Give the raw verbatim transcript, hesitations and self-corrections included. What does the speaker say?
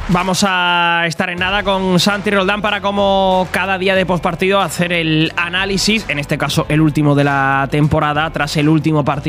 Vamos a estar en nada con Santi Roldán para, como cada día de postpartido, hacer el análisis, en este caso el último de la temporada, tras el último partido